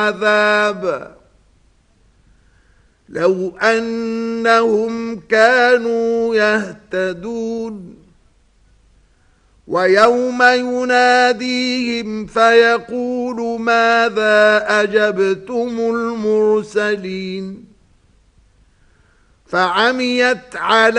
عذاب لو أنهم كانوا يهتدون ويوم يناديهم فيقول ماذا أجبتم المرسلين فعميت على